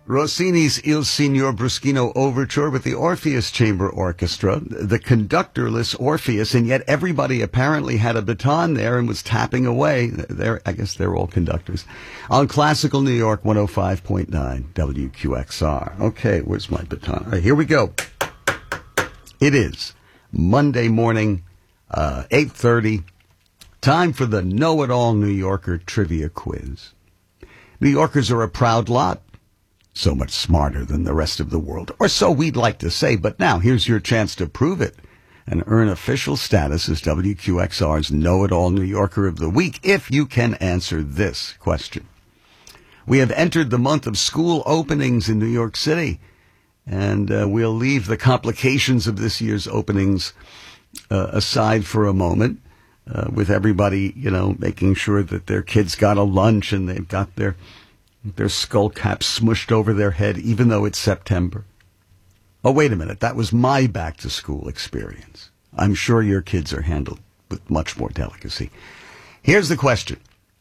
Rossini's Il Signor Bruschino Overture with the Orpheus Chamber Orchestra, the conductorless Orpheus, and yet everybody apparently had a baton there and was tapping away. I guess they're all conductors. On Classical New York 105.9 WQXR. Okay, where's my baton? All right, here we go. It is Monday morning, 8:30. Time for the Know-It-All New Yorker Trivia Quiz. New Yorkers are a proud lot. So much smarter than the rest of the world. Or so we'd like to say, but now here's your chance to prove it and earn official status as WQXR's Know-It-All New Yorker of the Week if you can answer this question. We have entered the month of school openings in New York City, and we'll leave the complications of this year's openings aside for a moment, with everybody, making sure that their kids got a lunch and they've got their skull caps smushed over their head, even though it's September. Oh, wait a minute. That was my back-to-school experience. I'm sure your kids are handled with much more delicacy. Here's the question.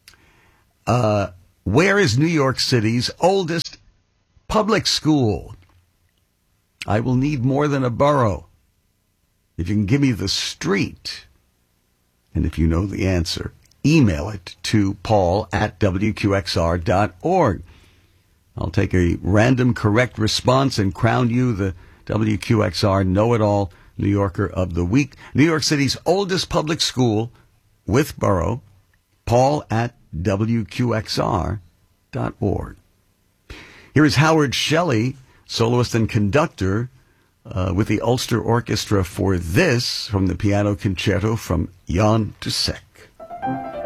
Where is New York City's oldest public school? I will need more than a borough. If you can give me the street, and if you know the answer, email it to paul@wqxr.org. I'll take a random correct response and crown you the WQXR Know-It-All New Yorker of the Week. New York City's oldest public school with borough, paul@wqxr.org. Here is Howard Shelley, soloist and conductor, with the Ulster Orchestra for this, from the piano concerto from Jan Dussek.